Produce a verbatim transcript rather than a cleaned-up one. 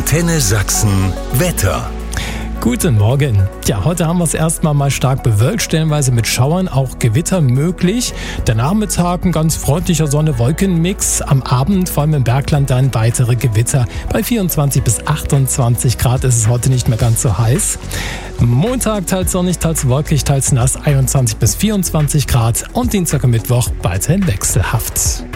Antenne Sachsen Wetter. Guten Morgen. Ja, heute haben wir es erstmal mal stark bewölkt, stellenweise mit Schauern, auch Gewitter möglich. Der Nachmittag ein ganz freundlicher Sonne-Wolken-Mix. Am Abend, vor allem im Bergland, dann weitere Gewitter. Bei vierundzwanzig bis achtundzwanzig Grad ist es heute nicht mehr ganz so heiß. Montag teils sonnig, teils wolkig, teils nass, einundzwanzig bis vierundzwanzig Grad. Und Dienstag und Mittwoch weiterhin wechselhaft.